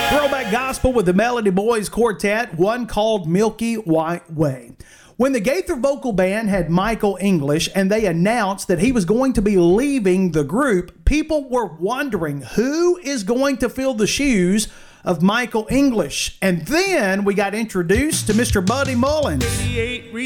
Throwback gospel with the Melody Boys Quartet, one called Milky White Way. When the Gaither Vocal Band had Michael English and they announced that he was going to be leaving the group, people were wondering who is going to fill the shoes of Michael English. And then we got introduced to Mr. Buddy Mullins.